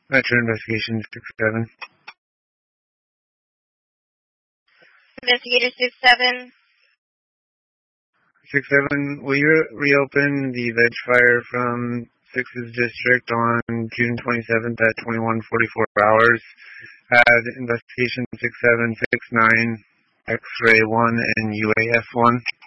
Metro Investigation 6-7. Investigator 6-7. 6-7, will you reopen the veg fire from 6's district on June 27th at 21:44 hours? Investigation 6-7, 6-9, X-ray 1, and UAF 1.